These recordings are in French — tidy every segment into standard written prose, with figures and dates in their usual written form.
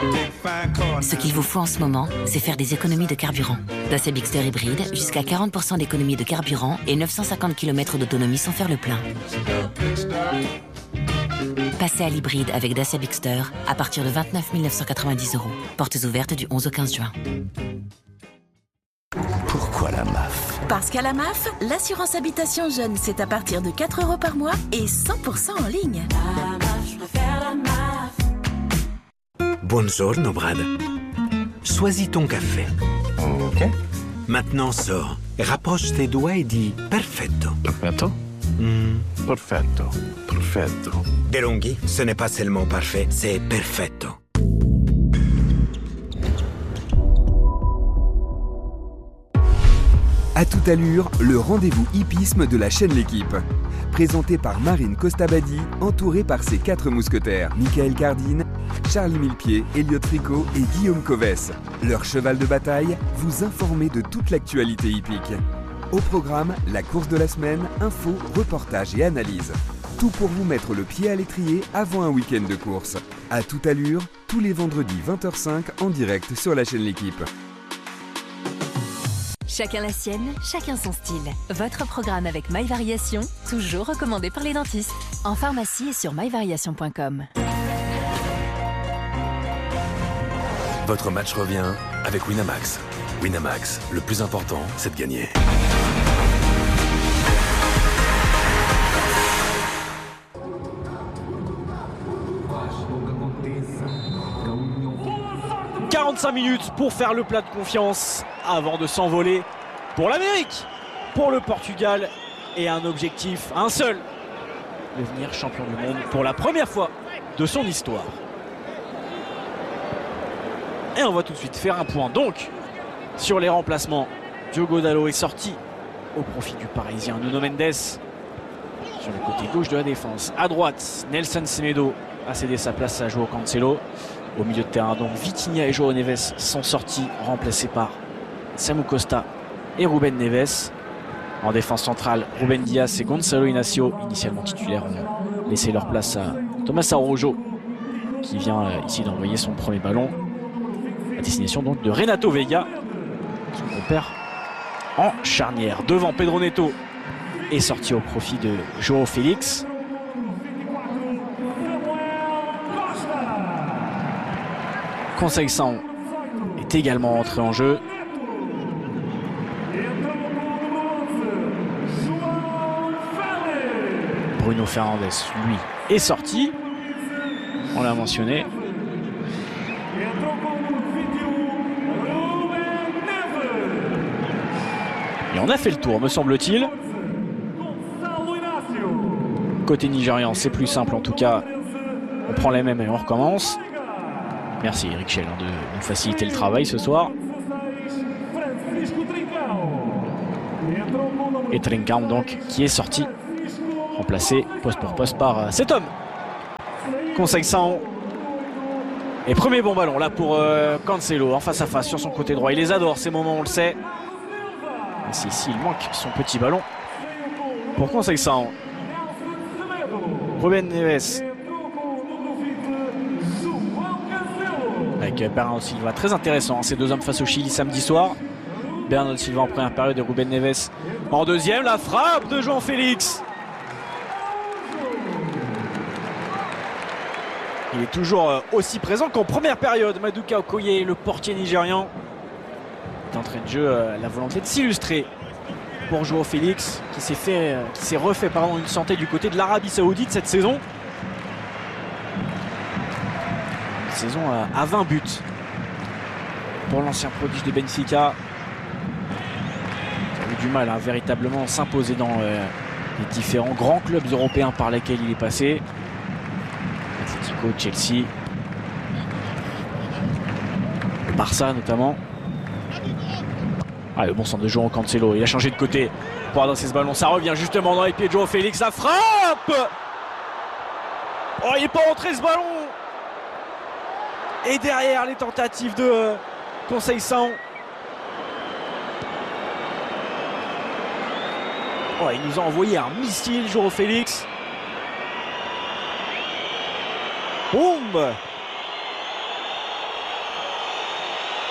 Ce qu'il vous faut en ce moment, c'est faire des économies de carburant. Dacia Bigster hybride, jusqu'à 40% d'économie de carburant et 950 km d'autonomie sans faire le plein. Passez à l'hybride avec Dacia Bigster à partir de 29 990 €. Portes ouvertes du 11 au 15 juin. Pourquoi la MAF? Parce qu'à la MAF, l'assurance habitation jeune, c'est à partir de 4 € par mois et 100% en ligne. La MAF, je préfère la MAF. Buongiorno, Brad. Choisis ton café. Ok. Maintenant, sors. Rapproche tes doigts et dis perfetto. Perfetto? Perfetto. Perfetto. DeLonghi, ce n'est pas seulement parfait, c'est perfetto. À toute allure, le rendez-vous hippisme de la chaîne L'Équipe. Présenté par Marine Costabadi, entourée par ses 4 mousquetaires, Michael Cardine, Charlie Millepied, Elliot Tricot et Guillaume Covès. Leur cheval de bataille, vous informer de toute l'actualité hippique. Au programme, la course de la semaine, infos, reportages et analyses. Tout pour vous mettre le pied à l'étrier avant un week-end de course. À toute allure, tous les vendredis 20h05 en direct sur la chaîne L'Équipe. Chacun la sienne, chacun son style. Votre programme avec MyVariation, toujours recommandé par les dentistes. En pharmacie et sur myvariation.com. Votre match revient avec Winamax. Winamax, le plus important, c'est de gagner. « 45 minutes pour faire le plat de confiance avant de s'envoler pour l'Amérique, pour le Portugal et un objectif, un seul, devenir champion du monde pour la première fois de son histoire. Et on va tout de suite faire un point donc sur les remplacements. Diogo Dalot est sorti au profit du Parisien Nuno Mendes sur le côté gauche de la défense. À droite, Nelson Semedo a cédé sa place à João Cancelo. Au milieu de terrain, donc Vitinha et João Neves sont sortis, remplacés par Samu Costa et Ruben Neves. En défense centrale, Ruben Dias et Gonçalo Inácio, initialement titulaires, ont laissé leur place à Thomas Araujo, qui vient ici d'envoyer son premier ballon à destination donc de Renato Veiga, son compère en charnière. Devant, Pedro Neto est sorti au profit de João Félix. Conceição est également entré en jeu. Bruno Fernandes, lui, est sorti. On l'a mentionné. Et on a fait le tour, me semble-t-il. Côté nigérian, c'est plus simple en tout cas. On prend les mêmes et on recommence. Merci Eric Schell de nous faciliter le travail ce soir. Et Trincão donc qui est sorti, remplacé poste pour poste par cet homme. Conceição. Et premier bon ballon là pour Cancelo en face à face sur son côté droit. Il les adore ces moments, on le sait. Et ici il manque son petit ballon pour Conceição. Ruben Neves. Avec Bernardo Silva, très intéressant ces deux hommes face au Chili samedi soir. Bernardo Silva en première période et Ruben Neves en deuxième. La frappe de João Félix. Il est toujours aussi présent qu'en première période. Maduka Okoye, le portier nigérian, est en train de jeu la volonté de s'illustrer pour João Félix qui s'est refait une santé du côté de l'Arabie Saoudite cette saison. Saison à 20 buts pour l'ancien prodige de Benfica. Il a eu du mal à véritablement s'imposer dans les différents grands clubs européens par lesquels il est passé. Atletico, Chelsea, le Barça notamment. Ah, le bon centre de João Cancelo, il a changé de côté pour adresser ce ballon. Ça revient justement dans les pieds de João Félix. La frappe! Oh, il n'est pas rentré ce ballon! Et derrière les tentatives de Conceição. Oh, il nous a envoyé un missile, João Félix. Boum!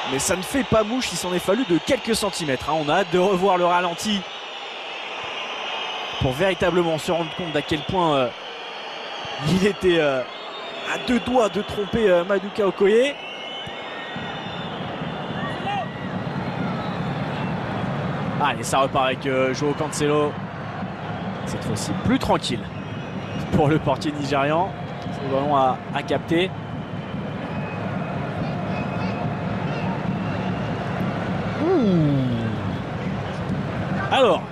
Mais ça ne fait pas mouche, il s'en est fallu de quelques centimètres. On a hâte de revoir le ralenti pour véritablement se rendre compte d'à quel point il était à deux doigts de tromper Maduka Okoye. Allez, ça repart avec Joao Cancelo. Cette fois-ci plus tranquille pour le portier nigérian. C'est le ballon à capter. Alors,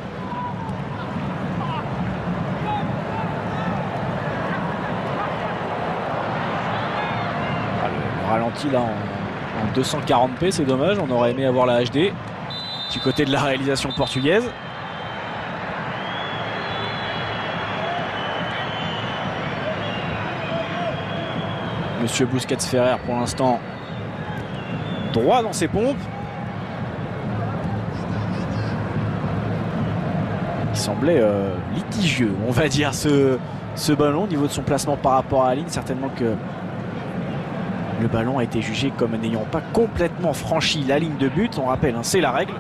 le ralenti là en 240p, c'est dommage, on aurait aimé avoir la HD du côté de la réalisation portugaise. Monsieur Busquets-Ferrer pour l'instant droit dans ses pompes. Il semblait litigieux, on va dire, ce ballon au niveau de son placement par rapport à la ligne. Certainement que le ballon a été jugé comme n'ayant pas complètement franchi la ligne de but. On rappelle, hein, c'est la règle.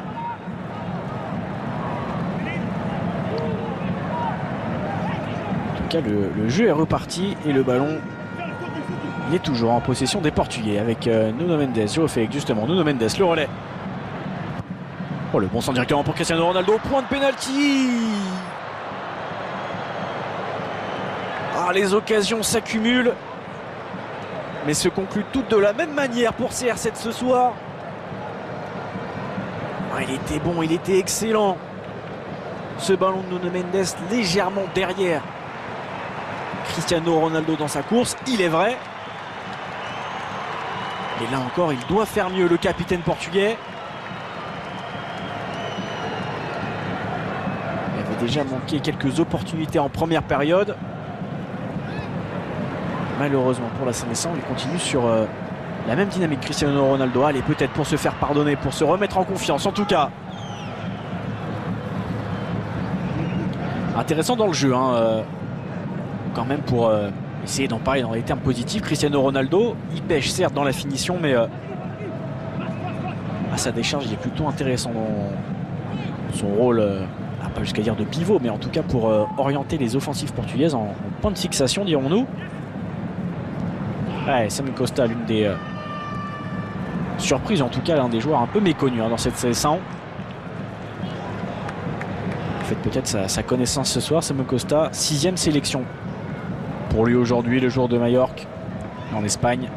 En tout cas, le jeu est reparti et le ballon, il est toujours en possession des Portugais avec Nuno Mendes. Joao Félix, justement, Nuno Mendes, le relais. Oh, le bon centre directement pour Cristiano Ronaldo, point de pénalty. Ah, les occasions s'accumulent, mais se concluent toutes de la même manière pour CR7 ce soir. Ah, il était bon, il était excellent. Ce ballon de Nuno Mendes légèrement derrière Cristiano Ronaldo dans sa course, il est vrai. Et là encore, il doit faire mieux, le capitaine portugais. Il avait déjà manqué quelques opportunités en première période. Malheureusement pour la Saint-Messin, il continue sur la même dynamique. Cristiano Ronaldo, allez, peut-être pour se faire pardonner, pour se remettre en confiance. En tout cas, intéressant dans le jeu, hein, quand même, pour essayer d'en parler dans les termes positifs. Cristiano Ronaldo, il pêche certes dans la finition, mais à sa décharge, il est plutôt intéressant dans son rôle, pas jusqu'à dire de pivot, mais en tout cas pour orienter les offensives portugaises en point de fixation, dirons-nous. Ouais, Samuel Costa, l'une des surprises, en tout cas l'un des joueurs un peu méconnus, hein, dans cette CS1. Faites peut-être sa connaissance ce soir. Samuel Costa, 6e sélection pour lui aujourd'hui, le jour de Majorque en Espagne.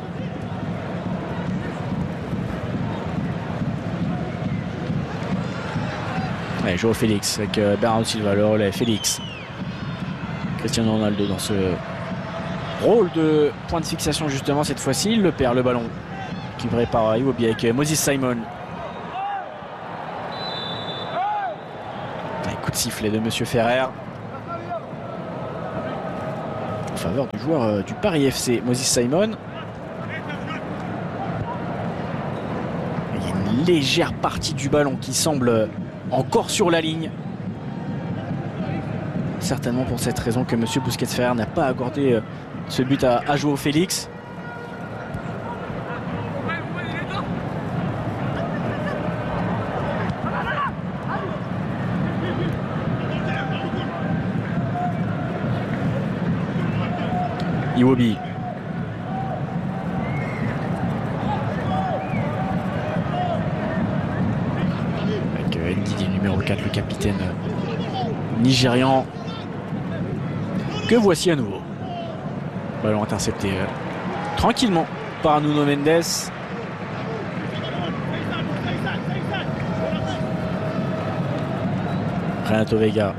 Allez, Joao Félix avec Bernardo Silva, le relais. Félix, Cristiano Ronaldo dans ce rôle de point de fixation, justement. Cette fois-ci, il le perd, le ballon, récupéré par Iwobi avec Moses Simon. Allez, coup de sifflet de Monsieur Ferrer en faveur du joueur du Paris FC, Moses Simon. Il y a une légère partie du ballon qui semble encore sur la ligne. Certainement pour cette raison que Monsieur Busquets-Ferrer n'a pas accordé ce but à Joao Félix. Iwobi. Avec Ndidi, numéro 4, le capitaine nigérian, que voici à nouveau. Ballon intercepté tranquillement par Nuno Mendes. Renato Veiga.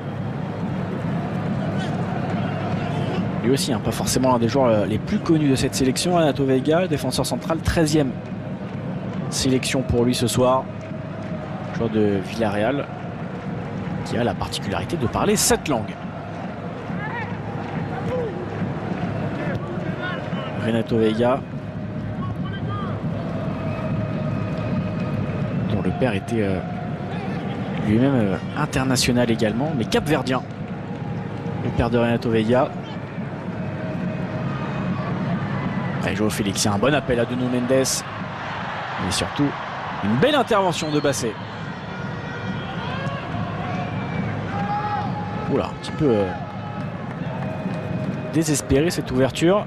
Lui aussi, hein, pas forcément l'un des joueurs les plus connus de cette sélection. Renato Veiga, défenseur central, 13e sélection pour lui ce soir. Joueur de Villarreal qui a la particularité de parler 7 langues. Renato Veiga, dont le père était lui-même international également, mais capverdien, le père de Renato Veiga. Après, Joao Félix, il y a un bon appel à Nuno Mendes. Et surtout, une belle intervention de Basset. Oula, un petit peu désespéré cette ouverture.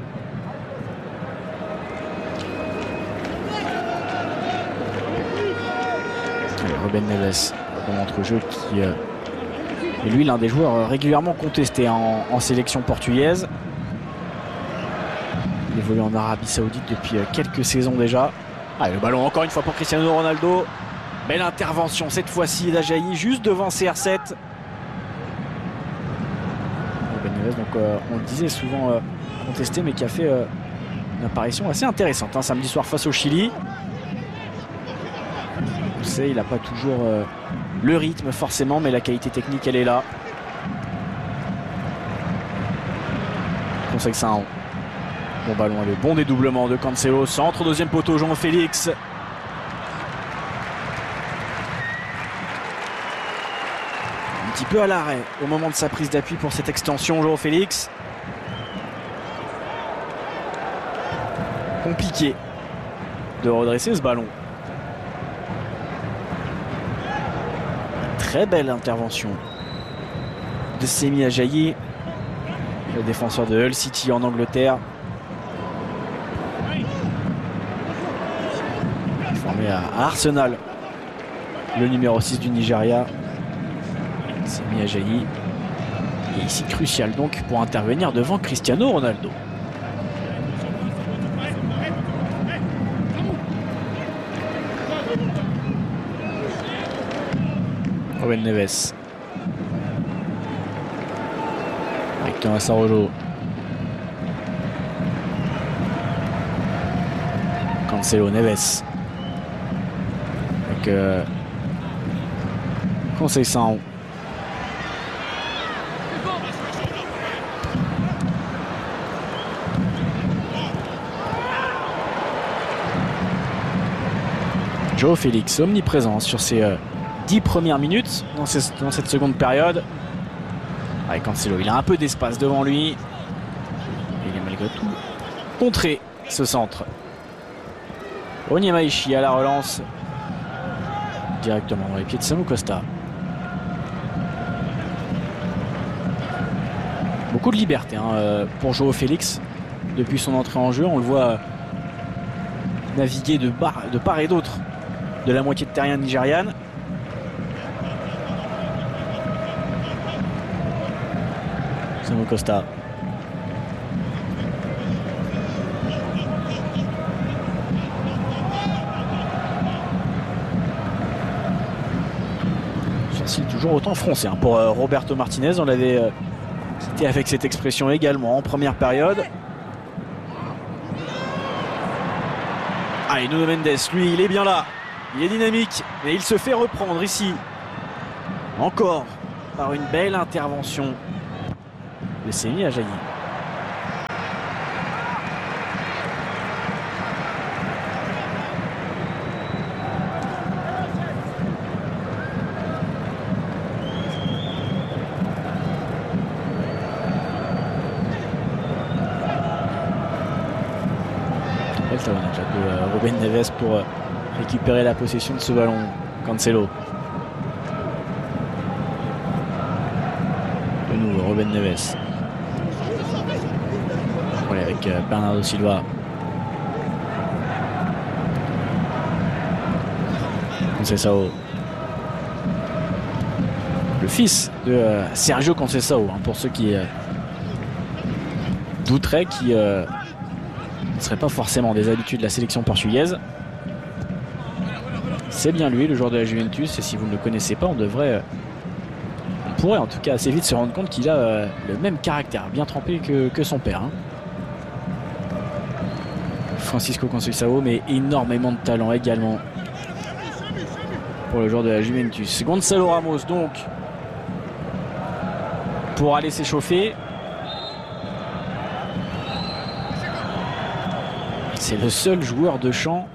Allez, Ruben Neves, bon entre-jeu qui est lui l'un des joueurs régulièrement contestés en sélection portugaise. Il évolue en Arabie Saoudite depuis quelques saisons déjà. Allez, le ballon encore une fois pour Cristiano Ronaldo. Belle intervention cette fois-ci d'Ajayi juste devant CR7. Donc on le disait souvent contesté, mais qui a fait une apparition assez intéressante samedi soir face au Chili. On sait, il n'a pas toujours le rythme forcément, mais la qualité technique elle est là. Conseil Saint-On. Bon ballon, le bon dédoublement de Cancelo, centre, deuxième poteau, João Félix. Un petit peu à l'arrêt au moment de sa prise d'appui pour cette extension, João Félix. Compliqué de redresser ce ballon. Très belle intervention de Semi Ajayi, le défenseur de Hull City en Angleterre. Formé à Arsenal, le numéro 6 du Nigeria. Semi Ajayi est ici crucial donc pour intervenir devant Cristiano Ronaldo. Ruben Neves avec Thomas Araujo. Cancelo, Neves avec Conseil Saint-On. João Félix omniprésent sur ses 10 premières minutes dans cette seconde période. Avec Cancelo, il a un peu d'espace devant lui. Et il est malgré tout contré ce centre. Onyemaichi à la relance. Directement dans les pieds de Samu Costa. Beaucoup de liberté pour João Félix. Depuis son entrée en jeu, on le voit naviguer de part et d'autre de la moitié de terrain nigériane. Samu Costa. Sourcil toujours autant froncé pour Roberto Martinez. On l'avait quitté avec cette expression également en première période. Allez, Nuno Mendes, lui, il est bien là. Il est dynamique, mais il se fait reprendre ici. Encore par une belle intervention de Semi Ajayi. Belle talonnade de Ruben Neves pour récupérer la possession de ce ballon. Cancelo. De nouveau Ruben Neves. Voilà, avec Bernardo Silva. Conceição. Le fils de Sergio Conceição, pour ceux qui douteraient, qui ne seraient pas forcément des habitués de la sélection portugaise. C'est bien lui, le joueur de la Juventus, et si vous ne le connaissez pas, on pourrait en tout cas assez vite se rendre compte qu'il a le même caractère, bien trempé que son père. Francisco Conceição, mais énormément de talent également pour le joueur de la Juventus. Gonçalo Ramos donc pour aller s'échauffer. C'est le seul joueur de champ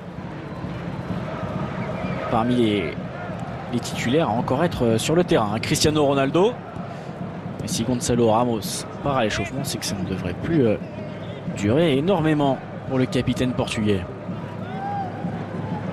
parmi les titulaires à encore être sur le terrain. Cristiano Ronaldo. Et si Gonçalo Ramos part à l'échauffement, c'est que ça ne devrait plus durer énormément pour le capitaine portugais.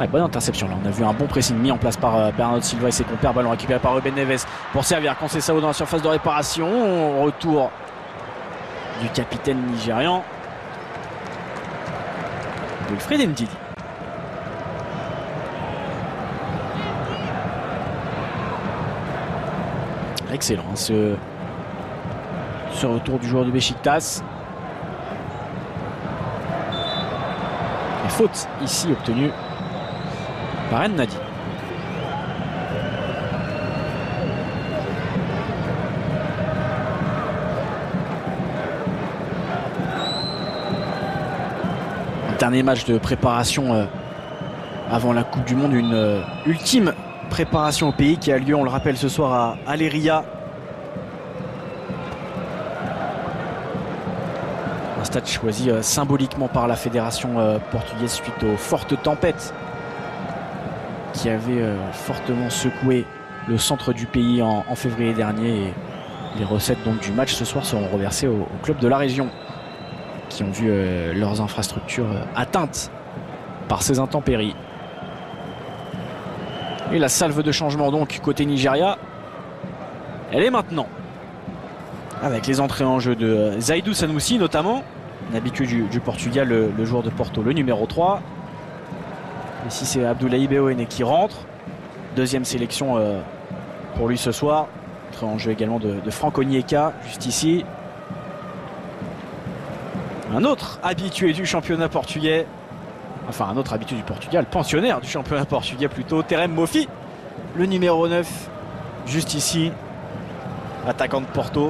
Ouais, bonne interception là, on a vu un bon pressing mis en place par Bernardo Silva et ses compères. Ballon récupéré par Ruben Neves pour servir Conceição dans la surface de réparation. Retour du capitaine nigérian Wilfred Ndidi. Excellent hein, ce retour du joueur de Beşiktaş. Et faute ici obtenue par Ennadi. Dernier match de préparation avant la Coupe du Monde, une ultime préparation au pays qui a lieu, on le rappelle, ce soir à Leiria. Un stade choisi symboliquement par la fédération portugaise suite aux fortes tempêtes qui avaient fortement secoué le centre du pays en février dernier. Et les recettes donc du match ce soir seront reversées aux clubs de la région qui ont vu leurs infrastructures atteintes par ces intempéries. Et la salve de changement donc côté Nigeria, elle est maintenant. Avec les entrées en jeu de Zaidou Sanoussi notamment, un habitué du Portugal, le joueur de Porto, le numéro 3. Ici c'est Abdoulaye Beoene qui rentre. Deuxième sélection pour lui ce soir. Entrée en jeu également de Franck Onyeka, juste ici. Un autre habitué du championnat portugais. Enfin, un autre habitué du Portugal, pensionnaire du championnat portugais plutôt, Terem Moffi, le numéro 9, juste ici, attaquant de Porto.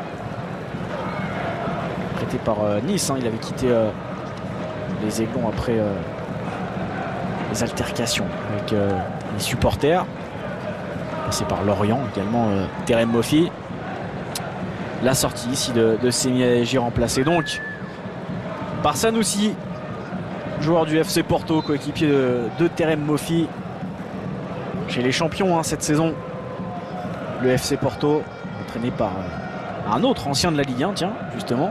Prêté par Nice, hein, il avait quitté les Aiglons après les altercations avec les supporters. Passé par Lorient également, Terem Moffi. La sortie ici de Semi Aegi, remplacé donc par Sanoussi, joueur du FC Porto, coéquipier de Terem Moffi. Chez les champions hein, cette saison, le FC Porto, entraîné par un autre ancien de la Ligue 1, tiens, justement,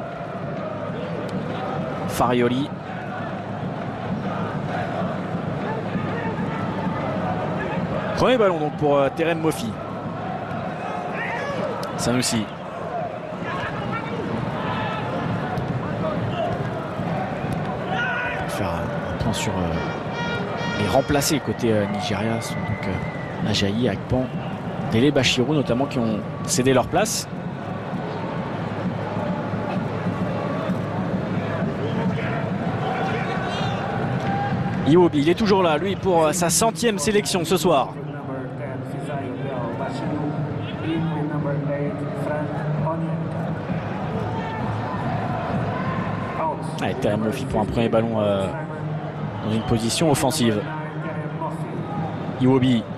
Farioli. Premier ballon donc pour Terem Moffi. Sanoussi. Faire un point sur les remplacés côté Nigeria sont donc Ajayi, Akpan, Dele Bashiru notamment qui ont cédé leur place. Iwobi, il est toujours là, lui, pour sa 100e sélection ce soir. Allez, Terem Moffi pour un premier ballon dans une position offensive. Iwobi